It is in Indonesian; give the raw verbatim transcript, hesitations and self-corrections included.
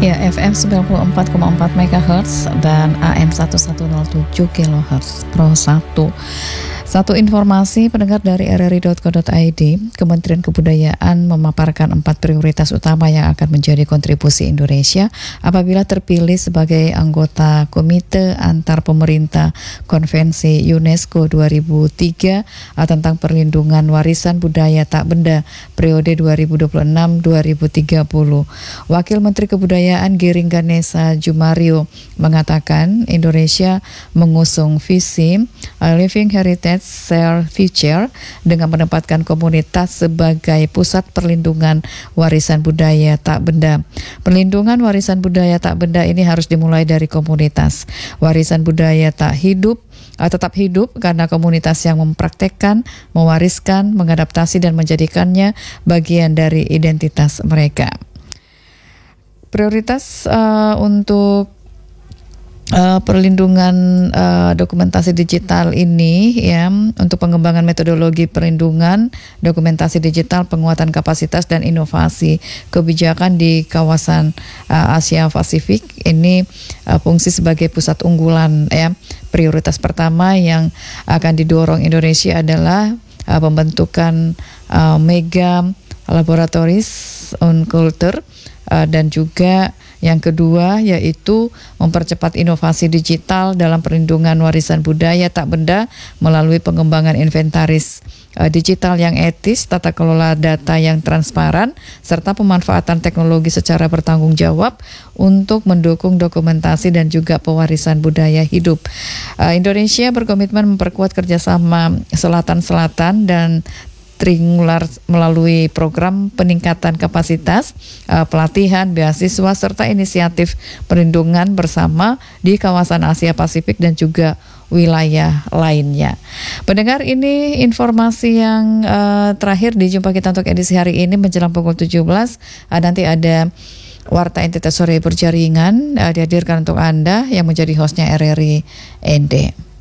Ya, F M sembilan puluh empat koma empat megahertz dan A M seribu seratus tujuh kilohertz Pro satu. Satu informasi pendengar dari r r i dot co dot i d, Kementerian Kebudayaan memaparkan empat prioritas utama yang akan menjadi kontribusi Indonesia apabila terpilih sebagai anggota Komite Antar Pemerintah Konvensi UNESCO dua ribu tiga tentang perlindungan warisan budaya tak benda periode dua ribu dua puluh enam sampai dua ribu tiga puluh. Wakil Menteri Kebudayaan Giring Ganesa Jumario mengatakan Indonesia mengusung visi uh, Living Heritage Share Future dengan menempatkan komunitas sebagai pusat perlindungan warisan budaya tak benda. Perlindungan warisan budaya tak benda ini harus dimulai dari komunitas. Warisan budaya tak hidup uh, tetap hidup karena komunitas yang mempraktekkan, mewariskan, mengadaptasi dan menjadikannya bagian dari identitas mereka. Prioritas uh, untuk uh, perlindungan uh, dokumentasi digital ini ya, untuk pengembangan metodologi perlindungan dokumentasi digital, penguatan kapasitas dan inovasi kebijakan di kawasan uh, Asia Pasifik ini uh, fungsi sebagai pusat unggulan ya. Prioritas pertama yang akan didorong Indonesia adalah uh, pembentukan uh, mega laboratories on culture. Uh, dan juga yang kedua yaitu mempercepat inovasi digital dalam perlindungan warisan budaya tak benda melalui pengembangan inventaris uh, digital yang etis, tata kelola data yang transparan, serta pemanfaatan teknologi secara bertanggung jawab untuk mendukung dokumentasi dan juga pewarisan budaya hidup. Uh, Indonesia berkomitmen memperkuat kerjasama Selatan-Selatan dan triangular melalui program peningkatan kapasitas, uh, pelatihan, beasiswa, serta inisiatif perlindungan bersama di kawasan Asia Pasifik dan juga wilayah lainnya. Pendengar, ini informasi yang uh, terakhir di jumpa kita untuk edisi hari ini menjelang pukul tujuh belas. Uh, nanti ada Warta Entitas Sore Berjaringan uh, dihadirkan untuk Anda yang menjadi hostnya R R I N D.